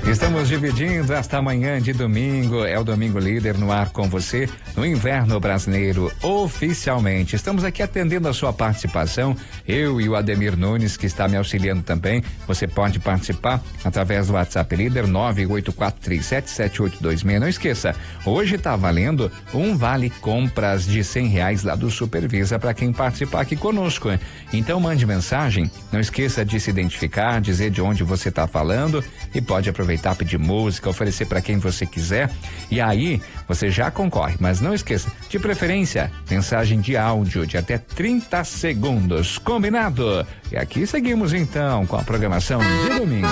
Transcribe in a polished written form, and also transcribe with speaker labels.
Speaker 1: Estamos dividindo esta manhã de domingo, é o Domingo Líder no ar com você, no Inverno Brasileiro, oficialmente. Estamos aqui atendendo a sua participação, eu e o Ademir Nunes, que está me auxiliando também. Você pode participar através do WhatsApp Líder 984377826. Não esqueça, hoje está valendo um vale compras de R$100 lá do Supervisa para quem participar aqui conosco. Então mande mensagem, não esqueça de se identificar, dizer de onde você está falando e pode aproveitar, pedir música, oferecer para quem você quiser e aí você já concorre, mas não esqueça, de preferência, mensagem de áudio de até 30 segundos, combinado? E aqui seguimos então com a programação de domingo.